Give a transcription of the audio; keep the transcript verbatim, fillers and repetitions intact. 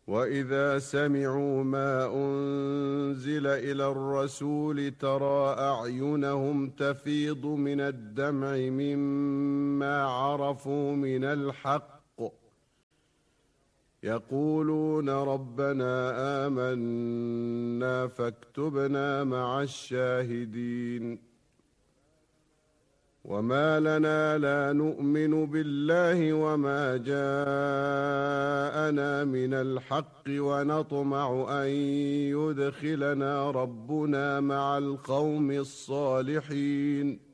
وإذا سمعوا ما أنزل إلى الرسول ترى أعينهم تفيض من الدمع مما عرفوا من الحق يقولون ربنا آمنا فاكتبنا مع الشاهدين وما لنا لا نؤمن بالله وما جاءنا من الحق ونطمع أن يدخلنا ربنا مع القوم الصالحين